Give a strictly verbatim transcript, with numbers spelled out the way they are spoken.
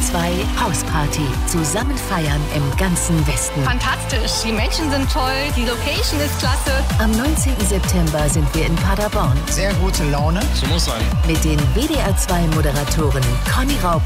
zwei Hausparty. Zusammen feiern im ganzen Westen. Fantastisch, die Menschen sind toll, die Location ist klasse. Am neunzehnten September sind wir in Paderborn. Sehr gute Laune. So muss sein. Mit den W D R zwei Moderatoren Conny Raub